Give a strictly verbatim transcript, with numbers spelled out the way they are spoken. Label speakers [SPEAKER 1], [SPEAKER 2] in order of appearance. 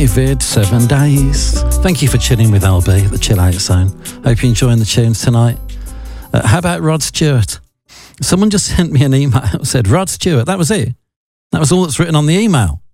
[SPEAKER 1] David, Seven Days. Thank you for chilling with L B at the Chill Out Zone. Hope you're enjoying the tunes tonight. Uh, how about Rod Stewart? Someone just sent me an email, said Rod Stewart. That was it. That was all that's written on the email.